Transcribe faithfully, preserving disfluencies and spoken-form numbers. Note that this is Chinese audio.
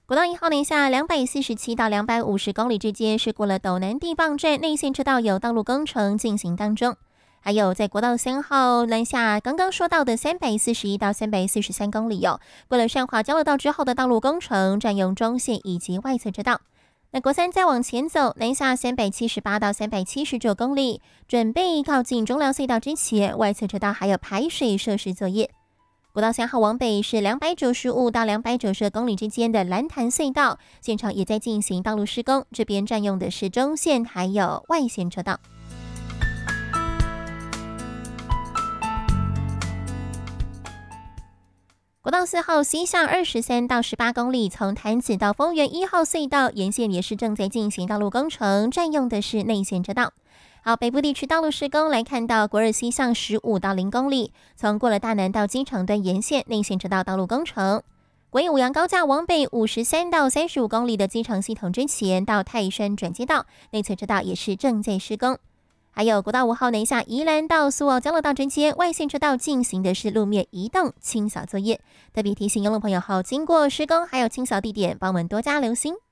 国道一号南下两百四十七到两百五十公里之间是过了斗南地磅站内线车道有道路工程进行当中。还有在国道三号南下刚刚说到的三百四十一到三百四十三公里哦，过了善华交流道之后的道路工程占用中线以及外侧车道。那国三再往前走，南下三百七十八到三百七十九公里，准备靠近中寮隧道之前，外侧车道还有排水设施作业。国道三号往北是两百九十五到两百九十二公里之间的蓝潭隧道，现场也在进行道路施工，这边占用的是中线还有外线车道。国道四号西向二十三到十八公里，从潭子到丰原一号隧道沿线也是正在进行道路工程，占用的是内线车道。好，北部地区道路施工来看到国二西向十五到零公里，从过了大南到机场端沿线内线车道道路工程。国一五杨高架往北五十三到三十五公里的机场系统之前到泰山转接道内侧车道也是正在施工。还有国道五号南下宜兰到苏澳交流道之间外线车道进行的是路面移动清扫作业，特别提醒用路朋友后经过施工还有清扫地点帮我们多加留心。